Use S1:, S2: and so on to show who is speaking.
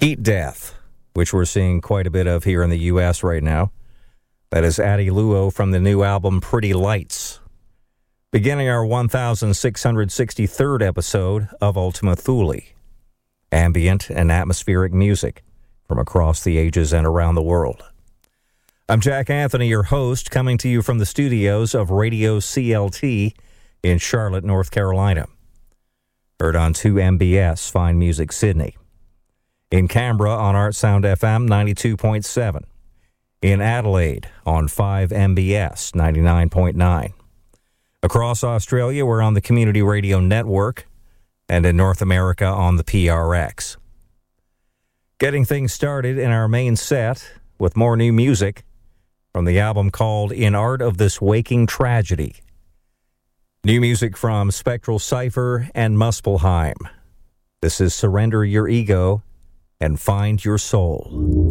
S1: Heat Death, which we're seeing quite a bit of here in the U.S. right now. That is Addie Luo from the new album Pretty Lights. Beginning our 1663rd episode of Ultima Thule. Ambient and atmospheric music from across the ages and around the world. I'm Jack Anthony, your host, coming to you from the studios of Radio CLT in Charlotte, North Carolina. Heard on 2MBS, Fine Music Sydney. In Canberra on Art Sound FM 92.7. In Adelaide on 5MBS 99.9. Across Australia, we're on the Community Radio Network, and in North America on the PRX. Getting things started in our main set with more new music from the album called In Art of This Waking Tragedy. New music from Spectral Cypher and Muspelheim. This is Surrender Your Ego and Find Your Soul.